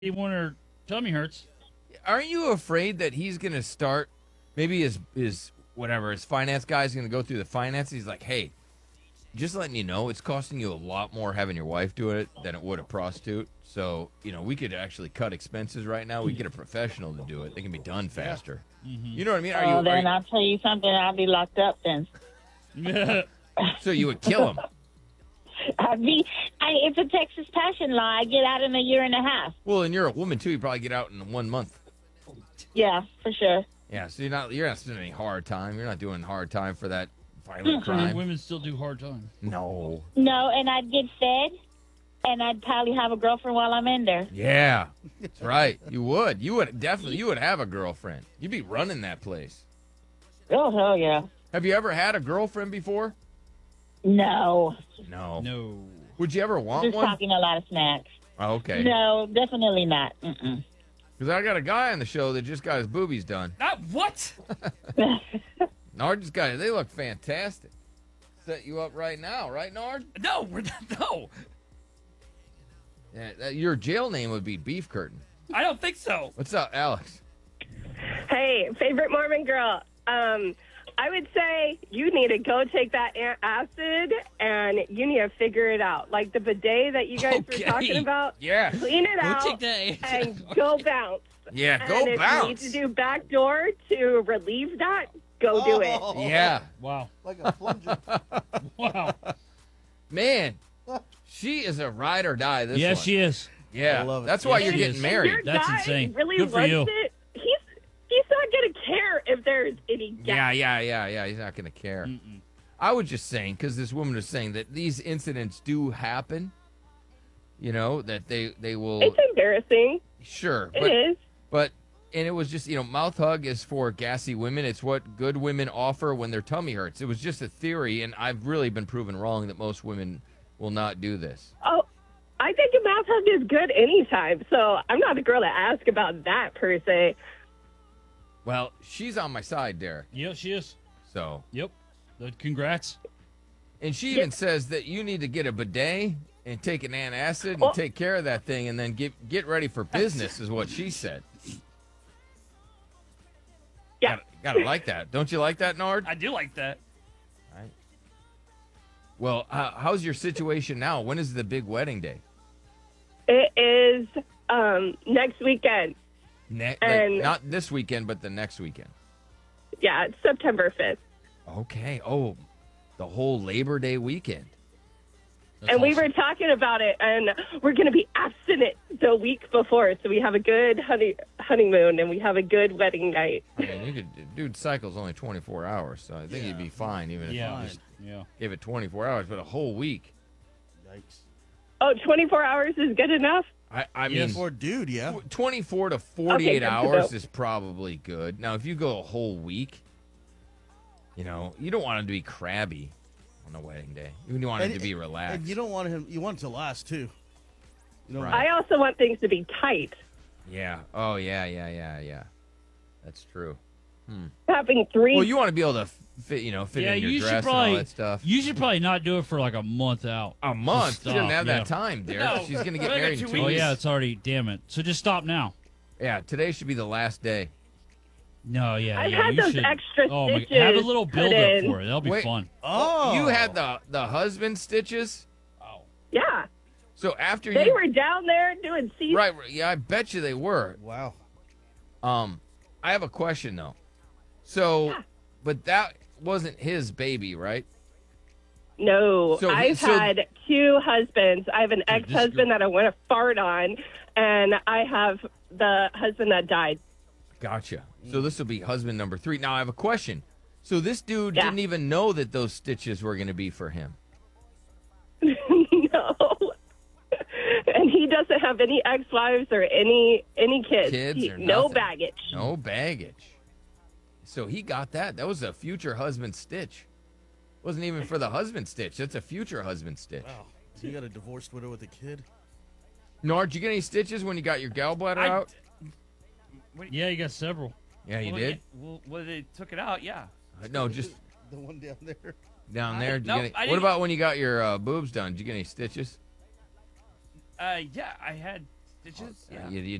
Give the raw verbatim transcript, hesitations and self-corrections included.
when her tummy hurts. Aren't you afraid that he's going to start, maybe his, his, whatever, his finance guy's going to go through the finances? He's like, hey, just letting you know, it's costing you a lot more having your wife do it than it would a prostitute. So, you know, we could actually cut expenses right now. We get a professional to do it. They can be done faster. Yeah. Mm-hmm. You know what I mean? Are oh, you, then are you, I'll tell you something. I'll be locked up then. So you would kill him? I'd be, I, it's a Texas passion law. I get out in a year and a half. Well, and you're a woman, too. You probably get out in one month. Yeah, for sure. Yeah, so you're not, you're not spending any hard time. You're not doing hard time for that violent crime. Women still do hard time. No. No, and I'd get fed, and I'd probably have a girlfriend while I'm in there. Yeah, that's right. You would. You would definitely. You would have a girlfriend. You'd be running that place. Oh, hell yeah. Have you ever had a girlfriend before? No. No. No. Would you ever want Just one? talking a lot of snacks. Oh, okay. No, definitely not. Mm-mm. Because I got a guy on the show that just got his boobies done. Not what? Nard just got it. They look fantastic. Set you up right now, right, Nard? No, we're not, no. Yeah, that, your jail name would be Beef Curtain. I don't think so. What's up, Alex? Hey, favorite Mormon girl. Um, I would say you need to go take that a- acid and you need to figure it out. Like the bidet that you guys Okay. were talking about. Yeah. Clean it Go out take that and go bounce. Yeah, go and if bounce. you need to do back door to relieve that, go do it. Yeah. Wow. Like a plunger. Wow. Man, she is a ride or die. This Yes, one. she is. Yeah, I love it. that's why Yes, you're she getting is. married. Your That's guy insane. really Good for wants you. it. He's he's not gonna care if there's any gas. Yeah, yeah, yeah, yeah. He's not going to care. Mm-mm. I was just saying, because this woman was saying that these incidents do happen. You know, that they, they will. It's embarrassing. Sure. It but, is. But, and it was just, you know, mouth hug is for gassy women. It's what good women offer when their tummy hurts. It was just a theory, and I've really been proven wrong that most women will not do this. Oh, I think a mouth hug is good anytime. So I'm not the girl to ask about that per se. Well, she's on my side, Derek. Yep, she is. So, Yep. Uh, Congrats. and she even says that you need to get a bidet and take an antacid and Well- take care of that thing and then get get ready for business, is what she said. Yeah. Gotta, gotta like that. Don't you like that, Nard? I do like that. Right. Well, uh, how's your situation now? When is the big wedding day? It is um, next weekend. Ne- like, And- not this weekend, but the next weekend. Yeah, it's September fifth. Okay. Oh, the whole Labor Day weekend. That's And we awesome. were talking about it, and we're going to be abstinent the week before, so we have a good honey- honeymoon, and we have a good wedding night. I mean, you could, dude, cycle's only twenty-four hours, so I think you'd be fine even if Yeah. you just Yeah. gave it twenty-four hours, but a whole week. Yikes. Oh, twenty-four hours is good enough? I, I Yes. mean, For a dude, yeah. tw- twenty-four to forty-eight Okay, good to hours know. is probably good. Now, if you go a whole week, you know, you don't want him to be crabby on the wedding day. You want him And- to be relaxed. And you don't want him. You want it to last too. You know. Right. I also want things to be tight. Yeah. Oh, yeah, yeah, yeah, yeah. That's true. Having three. Well, you want to be able to fit, you know, fit Yeah, in your you dress should and all probably that stuff. you should probably not do it for like a month out. A month? She Stop, doesn't have yeah. that time, Derek. No. She's going to I get got married two in two weeks. weeks. Oh yeah, it's already. Damn it. So just stop now. Yeah, today should be the last day. No, yeah, I've yeah. had you those should, extra oh my, stitches have a little put build up in. for it. That'll be Wait. fun. Oh. You had the the husband stitches? Oh. Yeah. So after They you were down there doing C. Right, right, yeah, I bet you they were. Wow. Um I have a question though. So Yeah. but that wasn't his baby, right? No, So he- I've so- had two husbands. I have an Dude, this ex-husband that I want to fart on, and I have the husband that died. Gotcha. So this will be husband number three. Now I have a question. So this dude Yeah. didn't even know that those stitches were going to be for him. No. And he doesn't have any ex-wives or any any kids. Kids He- or no nothing. baggage. No baggage. So he got that. That was a future husband stitch. Wasn't even for the husband stitch. That's a future husband stitch. Wow. So you got a divorced widow with a kid? Nard, did you get any stitches when you got your gallbladder I- out? Yeah, you got several. Yeah, you well, did. yeah, well, well, they took it out, yeah. Uh, No, just The one down there. down I- there. Did you no, get any- I what didn't- about when you got your uh, boobs done? Did you get any stitches? Uh, yeah, I had Stitches? Uh, Yeah. you, you